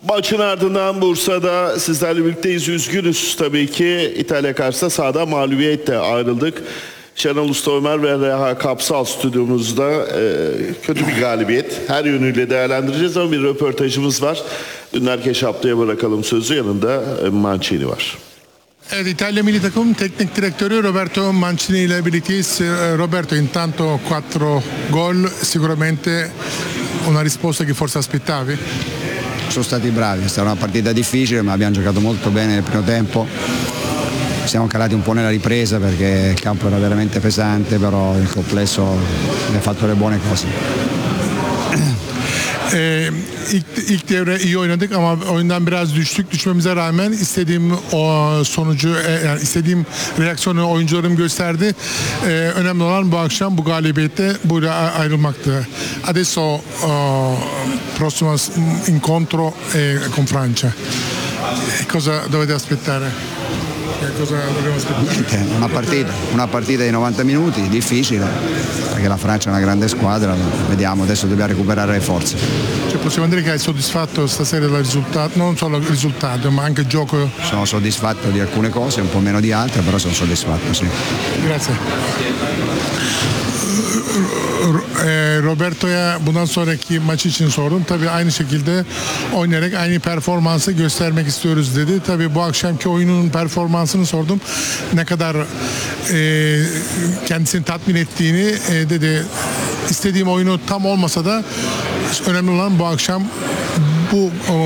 Maçın ardından Bursa'da sizlerle birlikteyiz. Üzgünüz tabii ki. İtalya karşısında sahada mağlubiyetle ayrıldık. Şenol Usta Ömer ve Reha Kapsal stüdyomuzda kötü bir galibiyet. Her yönüyle değerlendireceğiz ama bir röportajımız var. Ünler Şaplı'ya bırakalım sözü, yanında Mancini var. Evet, İtalya Milli Takım Teknik Direktörü Roberto Mancini ile birlikteyiz. Roberto, intanto 4 gol, sicuramente una risposta che forse aspettavi? Sono stati bravi, è stata una partita difficile ma abbiamo giocato molto bene nel primo tempo. Siamo calati un po' nella ripresa perché il campo era veramente pesante, però il complesso ne ha fatto le buone cose. İlk devre iyi oynadık ama oyundan biraz düştük. Düşmemize rağmen istediğim o sonucu, yani istediğim reaksiyonu oyuncularım gösterdi. Önemli olan bu akşam bu galibiyette burada ayrılmaktı. Adesso prossimo incontro con Francia. Cosa dovete aspettare? Cosa dobbiamo aspettare? Una partita di 90 minuti, difficile, perché la Francia è una grande squadra, vediamo, adesso dobbiamo recuperare le forze. Cioè, possiamo dire che hai soddisfatto stasera del risultato, non solo il risultato, ma anche il gioco? Sono soddisfatto di alcune cose, un po' meno di altre, però sono soddisfatto, sì. Grazie. Roberto'ya bundan sonraki maç için sordum. Tabii aynı şekilde oynayarak aynı performansı göstermek istiyoruz dedi. Tabii bu akşamki oyunun performansını sordum. Ne kadar kendisini tatmin ettiğini dedi. İstediğim oyunu tam olmasa da önemli olan bu akşam bu